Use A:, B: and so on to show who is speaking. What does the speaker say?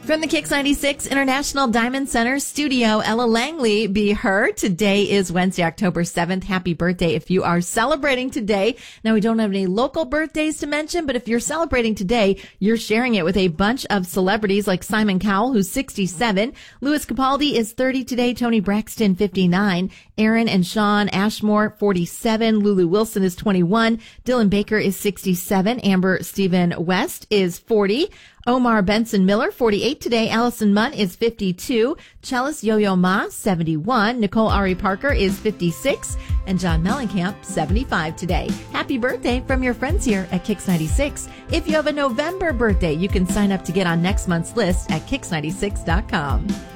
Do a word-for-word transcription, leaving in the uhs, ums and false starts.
A: From the Kix ninety-six International Diamond Center studio, Ella Langley be her. Today is Wednesday, October seventh. Happy birthday if you are celebrating today. Now, we don't have any local birthdays to mention, but if you're celebrating today, you're sharing it with a bunch of celebrities like Simon Cowell, who's sixty-seven. Louis Capaldi is thirty today. Toni Braxton, fifty-nine. Aaron and Shawn Ashmore, forty-seven. Lulu Wilson is twenty-one. Dylan Baker is sixty-seven. Amber Stephen West is forty. Omar Benson Miller, forty-eight today. Allison Munn is fifty-two. Cellist Yo-Yo Ma, seventy-one. Nicole Ari Parker is fifty-six. And John Mellencamp, seventy-five today. Happy birthday from your friends here at Kix ninety-six. If you have a November birthday, you can sign up to get on next month's list at kix ninety-six dot com.